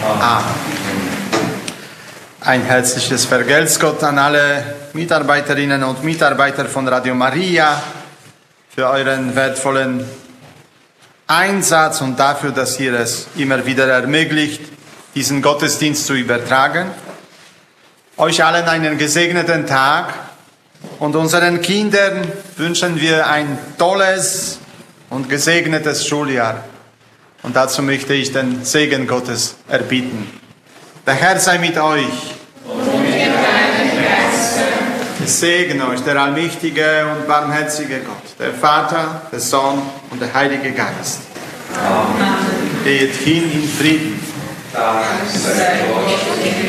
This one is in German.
Amen. Ein herzliches Vergelt's Gott an alle Mitarbeiterinnen und Mitarbeiter von Radio Maria für euren wertvollen Einsatz und dafür, dass ihr es immer wieder ermöglicht, diesen Gottesdienst zu übertragen. Euch allen einen gesegneten Tag und unseren Kindern wünschen wir ein tolles und gesegnetes Schuljahr. Und dazu möchte ich den Segen Gottes erbitten. Der Herr sei mit euch. Und mit deinem Geiste. Es segne euch der allmächtige und barmherzige Gott, der Vater, der Sohn und der Heilige Geist. Amen. Geht hin in Frieden. Dank sei Gott.